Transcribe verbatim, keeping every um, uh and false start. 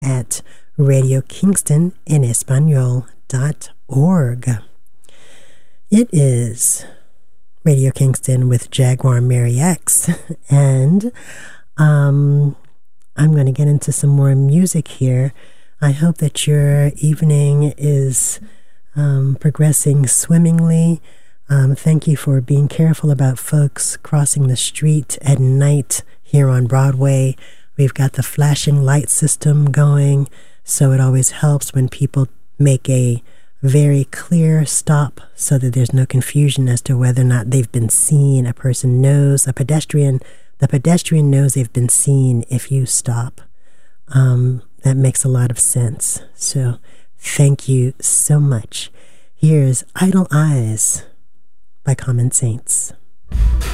at radio kingston en espanol dot org. It is Radio Kingston with Jaguar Mary X, and um, I'm going to get into some more music here. I hope that your evening is um, progressing swimmingly. Um, thank you for being careful about folks crossing the street at night here on Broadway. We've got the flashing light system going, so it always helps when people make a very clear stop so that there's no confusion as to whether or not they've been seen. A person knows, a pedestrian, the pedestrian knows they've been seen if you stop. Um, that makes a lot of sense. So thank you so much. Here's Idle Eyes by Common Saints.